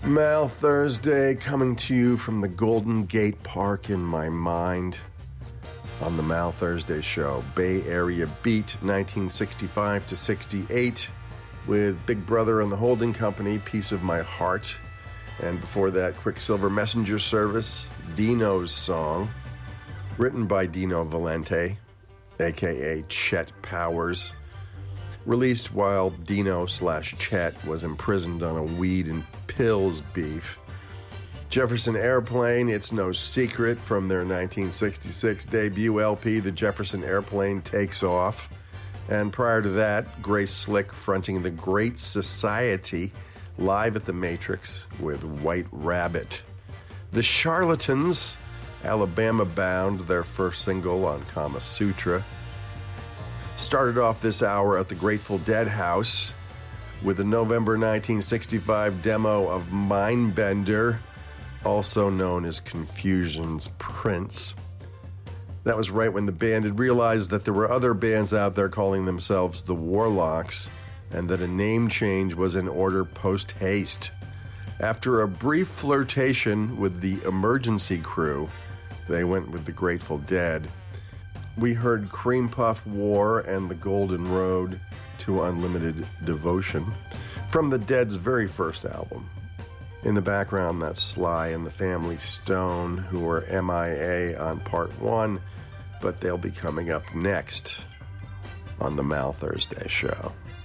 Mal Thursday coming to you from the Golden Gate Park in my mind on the Mal Thursday Show. Bay Area Beat, 1965 to 68, with Big Brother and the Holding Company, Piece of My Heart. And before that, Quicksilver Messenger Service, Dino's Song, written by Dino Valente, a.k.a. Chet Powers, released while Dino/Chet was imprisoned on a weed and pills beef. Jefferson Airplane, It's No Secret, from their 1966 debut LP, The Jefferson Airplane Takes Off. And prior to that, Grace Slick fronting The Great Society, live at the Matrix with White Rabbit. The Charlatans, Alabama Bound, their first single on Kama Sutra. Started off this hour at the Grateful Dead house with a November 1965 demo of Mindbender, also known as Confusion's Prince. That was right when the band had realized that there were other bands out there calling themselves the Warlocks, and that a name change was in order post-haste. After a brief flirtation with the Emergency Crew, they went with the Grateful Dead. We heard Cream Puff War and The Golden Road to Unlimited Devotion from the Dead's very first album. In the background, that's Sly and the Family Stone, who were MIA on part 1, but they'll be coming up next on the Mal Thursday Show.